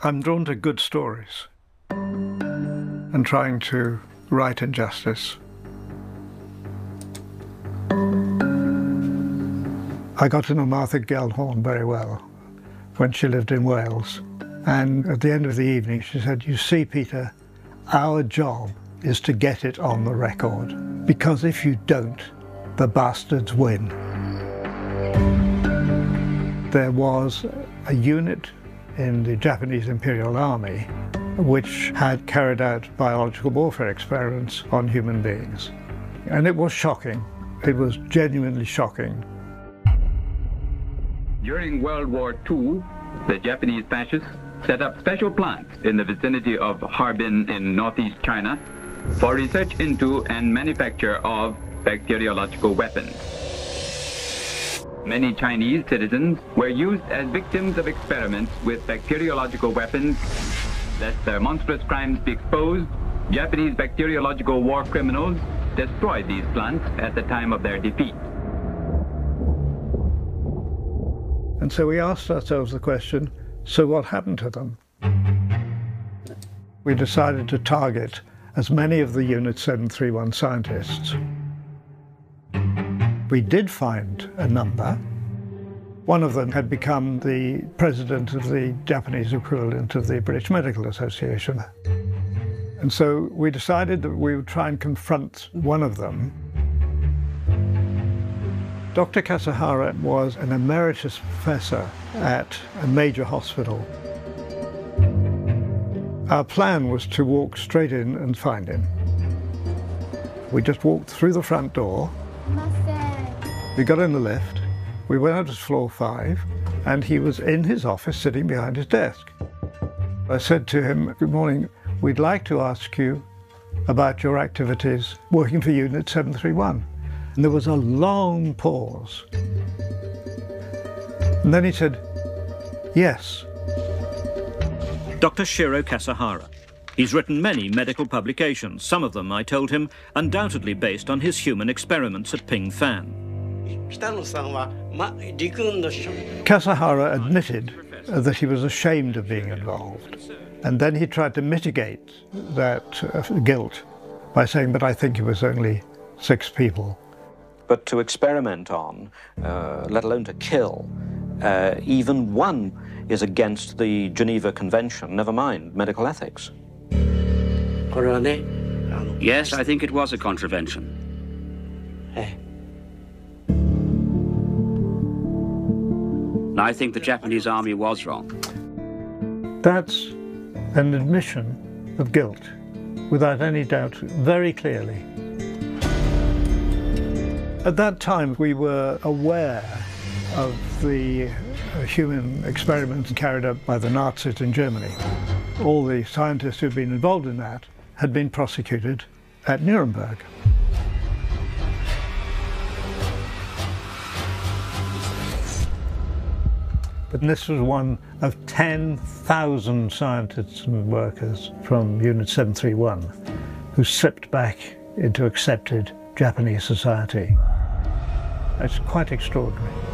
I'm drawn to good stories and trying to right injustice. I got to know Martha Gellhorn very well when she lived in Wales. And at the end of the evening, she said, "You see, Peter, our job is to get it on the record, because if you don't, the bastards win." There was a unit in the Japanese Imperial Army which had carried out biological warfare experiments on human beings. And it was shocking. It was genuinely shocking. During World War II, the Japanese fascists set up special plants in the vicinity of Harbin in northeast China for research into and manufacture of bacteriological weapons. Many Chinese citizens were used as victims of experiments with bacteriological weapons. Lest their monstrous crimes be exposed, Japanese bacteriological war criminals destroyed these plants at the time of their defeat. And so we asked ourselves the question, so what happened to them? We decided to target as many of the Unit 731 scientists. We did find a number. One of them had become the president of the Japanese equivalent of the British Medical Association. And so we decided that we would try and confront one of them. Dr. Kasahara was an emeritus professor at a major hospital. Our plan was to walk straight in and find him. We just walked through the front door. We got in the lift. We went out to floor 5, and he was in his office sitting behind his desk. I said to him, "Good morning, we'd like to ask you about your activities working for Unit 731. And there was a long pause. And then he said, "Yes." Dr. Shiro Kasahara. He's written many medical publications, some of them, I told him, undoubtedly based on his human experiments at Ping Fan. Kasahara admitted that he was ashamed of being involved, and then he tried to mitigate that guilt by saying, "But I think it was only 6 people." But to experiment on, let alone to kill, even one is against the Geneva Convention, never mind medical ethics. Yes, I think it was a contravention. I think the Japanese army was wrong. That's an admission of guilt, without any doubt, very clearly. At that time, we were aware of the human experiments carried out by the Nazis in Germany. All the scientists who'd been involved in that had been prosecuted at Nuremberg. But this was one of 10,000 scientists and workers from Unit 731 who slipped back into accepted Japanese society. It's quite extraordinary.